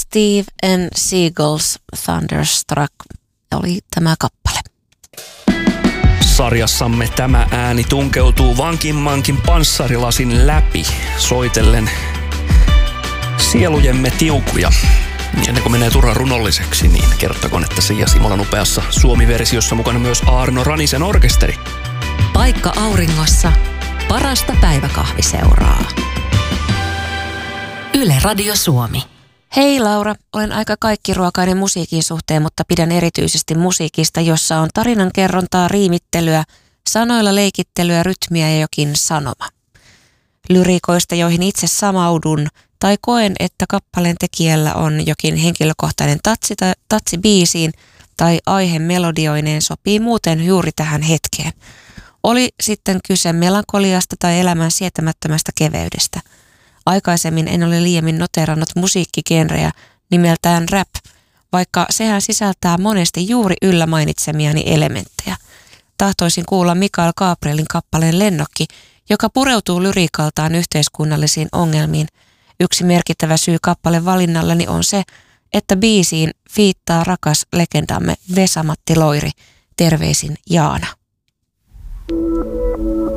Steve and Seagulls Thunderstruck oli tämä kappale. Sarjassamme tämä ääni tunkeutuu vankimmankin panssarilasin läpi, soitellen sielujemme tiukuja. Ennen kuin menee turhaan runolliseksi, niin kertokoon, että Siia Simolan upeassa Suomi-versiossa mukana myös Aarno Ranisen orkesteri. Paikka auringossa, parasta päiväkahviseuraa. Yle Radio Suomi. Hei Laura, olen aika kaikkiruokainen musiikin suhteen, mutta pidän erityisesti musiikista, jossa on tarinankerrontaa, riimittelyä, sanoilla leikittelyä, rytmiä ja jokin sanoma. Lyriikoista, joihin itse samaudun tai koen, että kappaleen tekijällä on jokin henkilökohtainen tatsi biisiin tai aihe melodioineen, sopii muuten juuri tähän hetkeen. Oli sitten kyse melankoliasta tai elämän sietämättömästä keveydestä. Aikaisemmin en ole liiemmin noterannut musiikkigenreä nimeltään rap, vaikka sehän sisältää monesti juuri yllä mainitsemiani elementtejä. Tahtoisin kuulla Mikael Gabrielin kappaleen Lennokki, joka pureutuu lyriikaltaan yhteiskunnallisiin ongelmiin. Yksi merkittävä syy kappaleen valinnallani on se, että biisiin fiittaa rakas legendamme Vesa-Matti Loiri. Terveisin Jaana.